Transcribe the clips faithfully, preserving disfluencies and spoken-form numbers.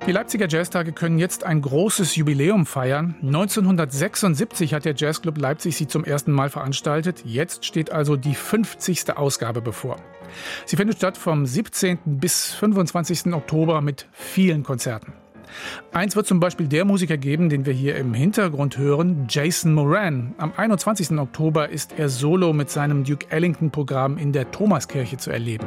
Die Leipziger Jazztage können jetzt ein großes Jubiläum feiern. neunzehnhundertsechsundsiebzig hat der Jazzclub Leipzig sie zum ersten Mal veranstaltet. Jetzt steht also die fünfzigste Ausgabe bevor. Sie findet statt vom siebzehnten bis fünfundzwanzigsten Oktober mit vielen Konzerten. Eins wird zum Beispiel der Musiker geben, den wir hier im Hintergrund hören, Jason Moran. Am einundzwanzigsten Oktober ist er solo mit seinem Duke Ellington-Programm in der Thomaskirche zu erleben.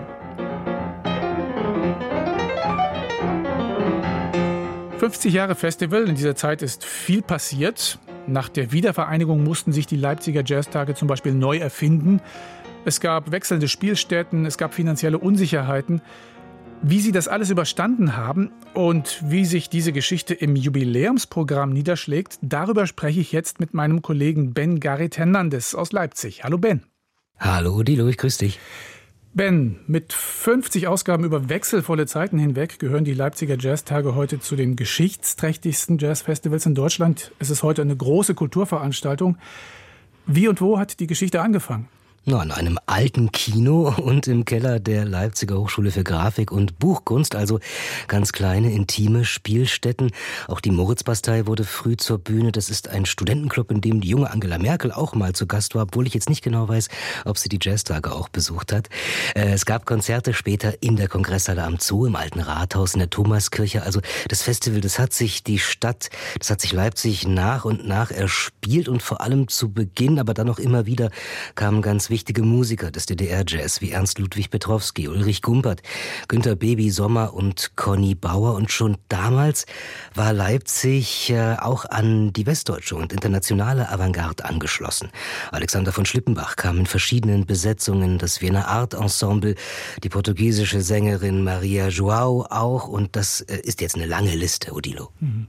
fünfzig Jahre Festival, in dieser Zeit ist viel passiert. Nach der Wiedervereinigung mussten sich die Leipziger Jazztage zum Beispiel neu erfinden. Es gab wechselnde Spielstätten, es gab finanzielle Unsicherheiten. Wie sie das alles überstanden haben und wie sich diese Geschichte im Jubiläumsprogramm niederschlägt, darüber spreche ich jetzt mit meinem Kollegen Ben Garrit Hernandez aus Leipzig. Hallo Ben. Hallo Odilo, ich grüße dich. Ben, mit fünfzig Ausgaben über wechselvolle Zeiten hinweg gehören die Leipziger Jazztage heute zu den geschichtsträchtigsten Jazzfestivals in Deutschland. Es ist heute eine große Kulturveranstaltung. Wie und wo hat die Geschichte angefangen? Na, an einem alten Kino und im Keller der Leipziger Hochschule für Grafik und Buchkunst, also ganz kleine, intime Spielstätten. Auch die Moritzbastei wurde früh zur Bühne. Das ist ein Studentenclub, in dem die junge Angela Merkel auch mal zu Gast war, obwohl ich jetzt nicht genau weiß, ob sie die Jazztage auch besucht hat. Es gab Konzerte später in der Kongresshalle am Zoo, im Alten Rathaus, in der Thomaskirche. Also das Festival, das hat sich die Stadt, das hat sich Leipzig nach und nach erspielt und vor allem zu Beginn, aber dann auch immer wieder kamen ganz wichtige Wichtige Musiker des D D R-Jazz wie Ernst Ludwig Petrowski, Ulrich Gumpert, Günter Baby Sommer und Conny Bauer. Und schon damals war Leipzig äh, auch an die westdeutsche und internationale Avantgarde angeschlossen. Alexander von Schlippenbach kam in verschiedenen Besetzungen, das Wiener Art Ensemble, die portugiesische Sängerin Maria Joao auch. Und das äh, ist jetzt eine lange Liste, Odilo. Mhm.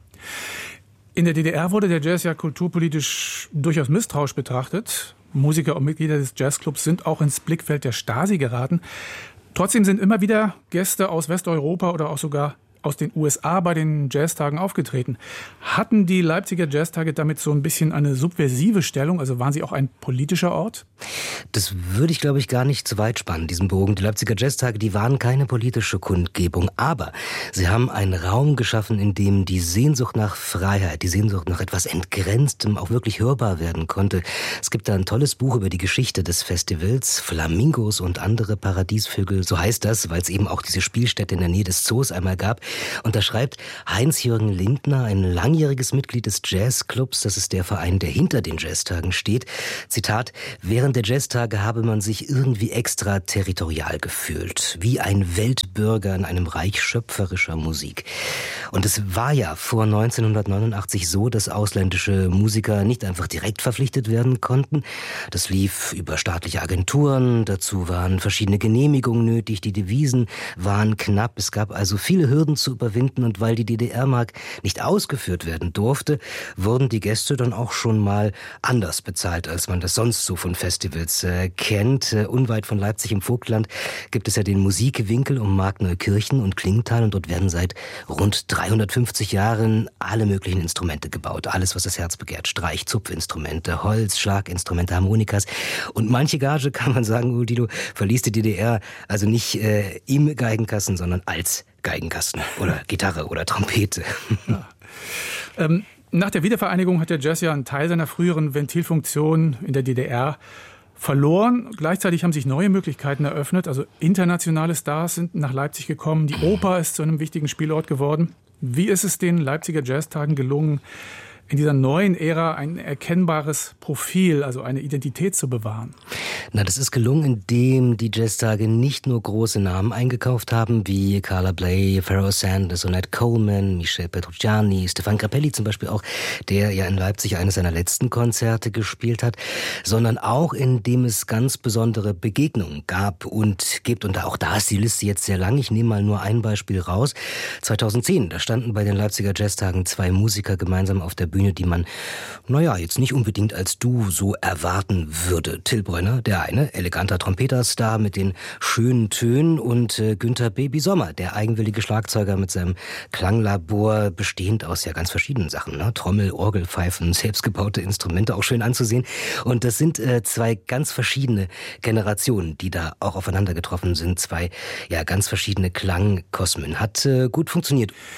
In der D D R wurde der Jazz ja kulturpolitisch durchaus misstrauisch betrachtet. Musiker und Mitglieder des Jazzclubs sind auch ins Blickfeld der Stasi geraten. Trotzdem sind immer wieder Gäste aus Westeuropa oder auch sogar aus den U S A bei den Jazztagen aufgetreten. Hatten die Leipziger Jazztage damit so ein bisschen eine subversive Stellung? Also waren sie auch ein politischer Ort? Das würde ich, glaube ich, gar nicht zu weit spannen, diesen Bogen. Die Leipziger Jazztage, die waren keine politische Kundgebung, aber sie haben einen Raum geschaffen, in dem die Sehnsucht nach Freiheit, die Sehnsucht nach etwas Entgrenztem auch wirklich hörbar werden konnte. Es gibt da ein tolles Buch über die Geschichte des Festivals, Flamingos und andere Paradiesvögel, so heißt das, weil es eben auch diese Spielstätte in der Nähe des Zoos einmal gab. Und da schreibt Heinz-Jürgen Lindner, ein langjähriges Mitglied des Jazzclubs, das ist der Verein, der hinter den Jazztagen steht, Zitat, während der Jazztage habe man sich irgendwie extraterritorial gefühlt, wie ein Weltbürger in einem Reich schöpferischer Musik. Und es war ja vor neunzehnhundertneunundachtzig so, dass ausländische Musiker nicht einfach direkt verpflichtet werden konnten. Das lief über staatliche Agenturen, dazu waren verschiedene Genehmigungen nötig, die Devisen waren knapp, es gab also viele Hürden zu überwinden und weil die D D R-Mark nicht ausgeführt werden durfte, wurden die Gäste dann auch schon mal anders bezahlt, als man das sonst so von Festivals äh, kennt. Äh, unweit von Leipzig im Vogtland gibt es ja den Musikwinkel um Markneukirchen und Klingenthal und dort werden seit rund dreihundertfünfzig Jahren alle möglichen Instrumente gebaut. Alles, was das Herz begehrt. Streich, Zupfinstrumente, Holz, Schlaginstrumente, Harmonikas. Und manche Gage, kann man sagen, Odilo, verließ die D D R also nicht äh, im Geigenkasten, sondern als Geigenkasten oder Gitarre oder Trompete. Ja. Ähm, nach der Wiedervereinigung hat der Jazz ja einen Teil seiner früheren Ventilfunktion in der D D R verloren. Gleichzeitig haben sich neue Möglichkeiten eröffnet. Also internationale Stars sind nach Leipzig gekommen. Die Oper ist zu einem wichtigen Spielort geworden. Wie ist es den Leipziger Jazztagen gelungen, in dieser neuen Ära ein erkennbares Profil, also eine Identität zu bewahren? Na, das ist gelungen, indem die Jazztage nicht nur große Namen eingekauft haben, wie Carla Bley, Pharoah Sanders, Ornette Coleman, Michel Petrucciani, Stefan Grappelli zum Beispiel auch, der ja in Leipzig eines seiner letzten Konzerte gespielt hat, sondern auch indem es ganz besondere Begegnungen gab und gibt. Und auch da ist die Liste jetzt sehr lang. Ich nehme mal nur ein Beispiel raus. zweitausendzehn, da standen bei den Leipziger Jazztagen zwei Musiker gemeinsam auf der Bühne, die man, naja, jetzt nicht unbedingt als Duo so erwarten würde. Till Brönner, der eine, eleganter Trompeterstar mit den schönen Tönen und äh, Günter Baby Sommer, der eigenwillige Schlagzeuger mit seinem Klanglabor, bestehend aus ja ganz verschiedenen Sachen, ne? Trommel, Orgel, Pfeifen, selbstgebaute Instrumente, auch schön anzusehen. Und das sind äh, zwei ganz verschiedene Generationen, die da auch aufeinander getroffen sind. Zwei, ja, ganz verschiedene Klangkosmen. Hat äh, gut funktioniert.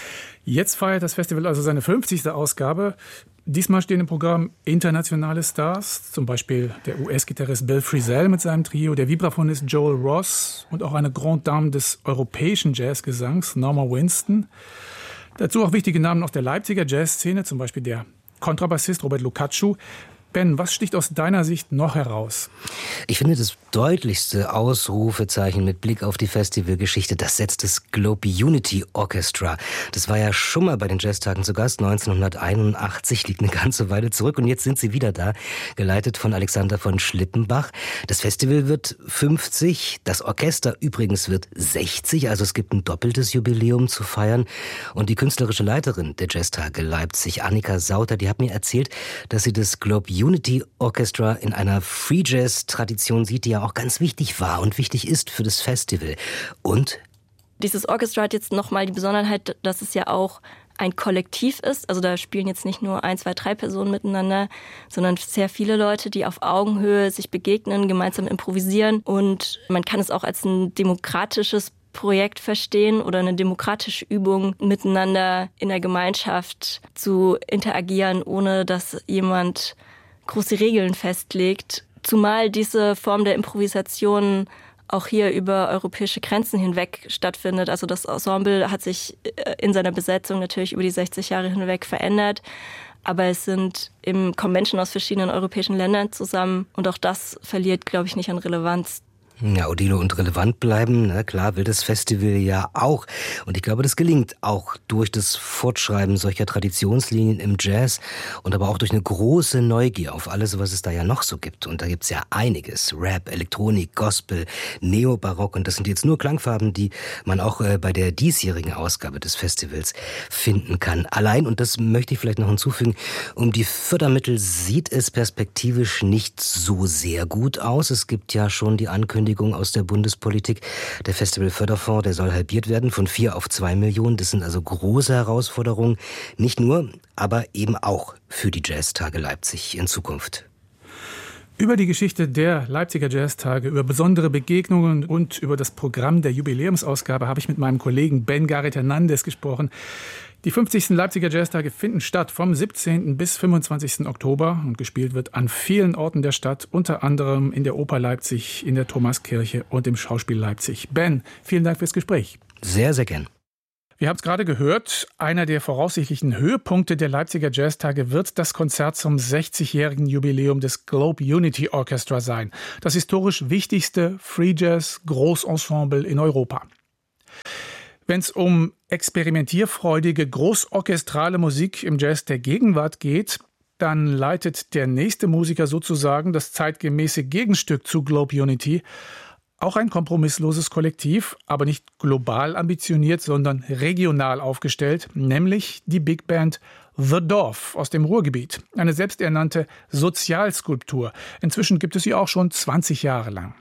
Jetzt feiert das Festival also seine fünfzigste Ausgabe. Diesmal stehen im Programm internationale Stars, zum Beispiel der U S-Gitarrist Bill Frisell mit seinem Trio, der Vibraphonist Joel Ross und auch eine Grande Dame des europäischen Jazzgesangs, Norma Winston. Dazu auch wichtige Namen aus der Leipziger Jazzszene, zum Beispiel der Kontrabassist Robert Lukacschu. Ben, was sticht aus deiner Sicht noch heraus? Ich finde, das deutlichste Ausrufezeichen mit Blick auf die Festivalgeschichte, das setzt das Globe Unity Orchestra. Das war ja schon mal bei den Jazztagen zu Gast, neunzehnhunderteinundachtzig, liegt eine ganze Weile zurück. Und jetzt sind sie wieder da, geleitet von Alexander von Schlippenbach. Das Festival wird fünfzig, das Orchester übrigens wird sechzig, also es gibt ein doppeltes Jubiläum zu feiern. Und die künstlerische Leiterin der Jazztage Leipzig, Annika Sauter, die hat mir erzählt, dass sie das Globe Unity Orchestra in einer Free Jazz Tradition sieht, die ja auch ganz wichtig war und wichtig ist für das Festival. Und dieses Orchestra hat jetzt nochmal die Besonderheit, dass es ja auch ein Kollektiv ist. Also da spielen jetzt nicht nur ein, zwei, drei Personen miteinander, sondern sehr viele Leute, die auf Augenhöhe sich begegnen, gemeinsam improvisieren. Und man kann es auch als ein demokratisches Projekt verstehen oder eine demokratische Übung, miteinander in der Gemeinschaft zu interagieren, ohne dass jemand große Regeln festlegt. Zumal diese Form der Improvisation auch hier über europäische Grenzen hinweg stattfindet. Also das Ensemble hat sich in seiner Besetzung natürlich über die sechzig Jahre hinweg verändert. Aber es sind eben Convention aus verschiedenen europäischen Ländern zusammen. Und auch das verliert, glaube ich, nicht an Relevanz. Ja, Odilo, und relevant bleiben, na klar, will das Festival ja auch. Und ich glaube, das gelingt auch durch das Fortschreiben solcher Traditionslinien im Jazz und aber auch durch eine große Neugier auf alles, was es da ja noch so gibt. Und da gibt's ja einiges. Rap, Elektronik, Gospel, Neobarock. Und das sind jetzt nur Klangfarben, die man auch äh, bei der diesjährigen Ausgabe des Festivals finden kann. Allein, und das möchte ich vielleicht noch hinzufügen, um die Fördermittel sieht es perspektivisch nicht so sehr gut aus. Es gibt ja schon die Ankündigung aus der Bundespolitik. Der Festivalförderfonds, der soll halbiert werden von vier auf zwei Millionen. Das sind also große Herausforderungen. Nicht nur, aber eben auch für die Jazztage Leipzig in Zukunft. Über die Geschichte der Leipziger Jazztage, über besondere Begegnungen und über das Programm der Jubiläumsausgabe habe ich mit meinem Kollegen Ben Gareth Hernandez gesprochen. Die fünfzigsten Leipziger Jazztage finden statt vom siebzehnten bis fünfundzwanzigsten Oktober und gespielt wird an vielen Orten der Stadt, unter anderem in der Oper Leipzig, in der Thomaskirche und im Schauspiel Leipzig. Ben, vielen Dank fürs Gespräch. Sehr, sehr gern. Wir haben es gerade gehört, einer der voraussichtlichen Höhepunkte der Leipziger Jazztage wird das Konzert zum sechzigjährigen Jubiläum des Globe Unity Orchestra sein. Das historisch wichtigste Free Jazz Großensemble in Europa. Wenn es um experimentierfreudige, großorchestrale Musik im Jazz der Gegenwart geht, dann leitet der nächste Musiker sozusagen das zeitgemäße Gegenstück zu Globe Unity. Auch ein kompromissloses Kollektiv, aber nicht global ambitioniert, sondern regional aufgestellt, nämlich die Big Band The Dorf aus dem Ruhrgebiet. Eine selbsternannte Sozialskulptur. Inzwischen gibt es sie auch schon zwanzig Jahre lang.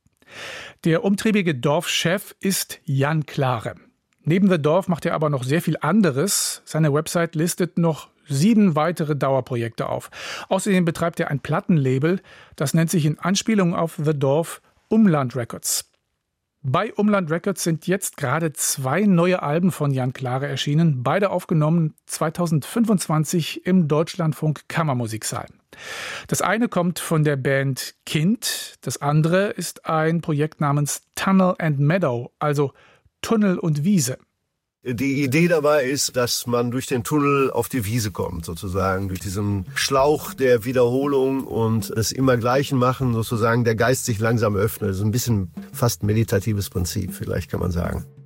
Der umtriebige Dorfchef ist Jan Klare. Neben The Dorf macht er aber noch sehr viel anderes. Seine Website listet noch sieben weitere Dauerprojekte auf. Außerdem betreibt er ein Plattenlabel, das nennt sich in Anspielung auf The Dorf Umland Records. Bei Umland Records sind jetzt gerade zwei neue Alben von Jan Klare erschienen, beide aufgenommen zweitausendfünfundzwanzig im Deutschlandfunk Kammermusiksaal. Das eine kommt von der Band Kind, das andere ist ein Projekt namens Tunnel and Meadow, also Tunnel und Wiese. Die Idee dabei ist, dass man durch den Tunnel auf die Wiese kommt, sozusagen, durch diesen Schlauch der Wiederholung und das Immergleichen machen, sozusagen, der Geist sich langsam öffnet. Das ist ein bisschen fast meditatives Prinzip, vielleicht kann man sagen.